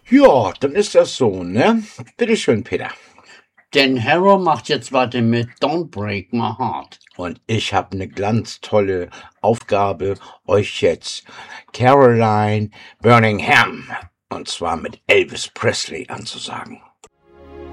Ja, dann ist das so, ne? Bitteschön, Peter. Dan Harrow macht jetzt weiter mit Don't Break My Heart. Und ich habe eine ganz tolle Aufgabe, euch jetzt Caroline Birmingham, und zwar mit Elvis Presley, anzusagen.